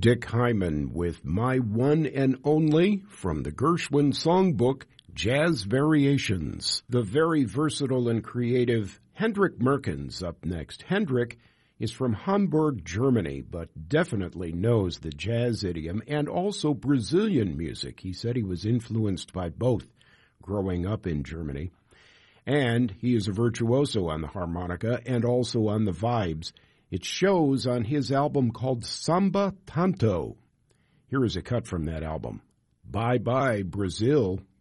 Dick Hyman with My One and Only from the Gershwin Songbook, Jazz Variations. The very versatile and creative Hendrik Merkens up next. Hendrik is from Hamburg, Germany, but definitely knows the jazz idiom and also Brazilian music. He said he was influenced by both growing up in Germany. And he is a virtuoso on the harmonica and also on the vibes. It shows on his album called Samba Tanto. Here is a cut from that album. Bye Bye Brazil.